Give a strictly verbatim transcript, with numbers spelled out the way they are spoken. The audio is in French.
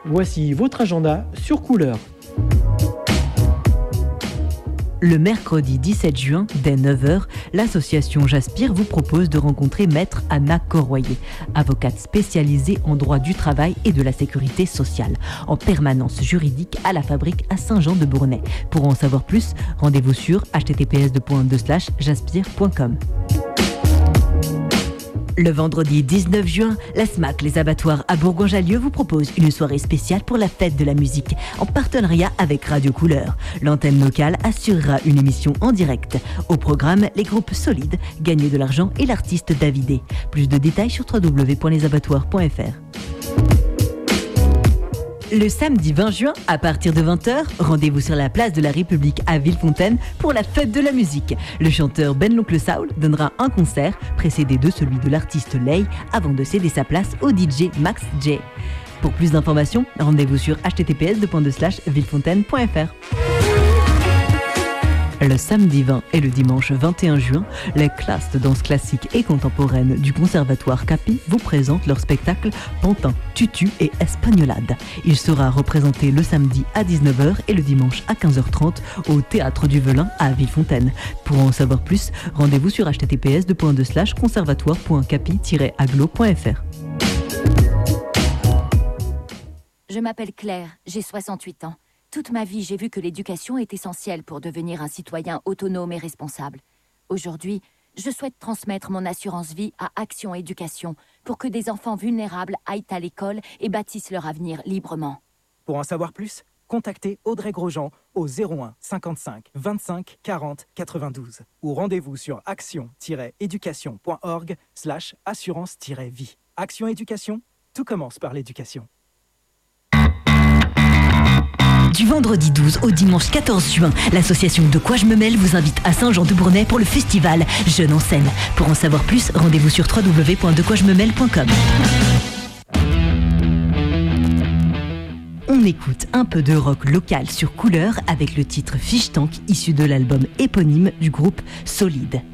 Voici votre agenda sur Couleur. Le mercredi dix-sept juin, dès neuf heures, l'association J'Aspire vous propose de rencontrer Maître Anna Corroyer, avocate spécialisée en droit du travail et de la sécurité sociale, en permanence juridique à la Fabrique à Saint-Jean-de-Bournay. Pour en savoir plus, rendez-vous sur h t t p s deux slash jaspire point com. Le vendredi dix-neuf juin, la S M A C Les Abattoirs à Bourgoin-Jallieu vous propose une soirée spéciale pour la fête de la musique, en partenariat avec Radio Couleur. L'antenne locale assurera une émission en direct. Au programme, les groupes Solides, Gagner de l'argent et l'artiste Davidé. Plus de détails sur w w w point les abattoirs point f r. Le samedi vingt juin, à partir de vingt heures, rendez-vous sur la place de la République à Villefontaine pour la fête de la musique. Le chanteur Ben l'Oncle Saoul donnera un concert, précédé de celui de l'artiste Lay, avant de céder sa place au D J Max J. Pour plus d'informations, rendez-vous sur h t t p s deux slash villefontaine point f r. Le samedi vingt et le dimanche vingt et un juin, les classes de danse classique et contemporaine du Conservatoire Capi vous présentent leur spectacle Pantin, Tutu et Espagnolade. Il sera représenté le samedi à dix-neuf heures et le dimanche à quinze heures trente au Théâtre du Velin à Villefontaine. Pour en savoir plus, rendez-vous sur h t t p s deux slash conservatoire point capi tiret aglo point f r. Je m'appelle Claire, j'ai soixante-huit ans. Toute ma vie, j'ai vu que l'éducation est essentielle pour devenir un citoyen autonome et responsable. Aujourd'hui, je souhaite transmettre mon assurance vie à Action Éducation pour que des enfants vulnérables aillent à l'école et bâtissent leur avenir librement. Pour en savoir plus, contactez Audrey Grosjean au zéro un cinquante-cinq vingt-cinq quarante quatre-vingt-douze ou rendez-vous sur action-éducation.org slash assurance-vie. Action Éducation, tout commence par l'éducation. Du vendredi douze au dimanche quatorze juin, l'association De Quoi Je Me Mêle vous invite à Saint-Jean-de-Bournay pour le festival Jeunes en scène. Pour en savoir plus, rendez-vous sur w w w point de quoi je me mêle point com. On écoute un peu de rock local sur Couleur avec le titre Fish Tank issu de l'album éponyme du groupe Solide.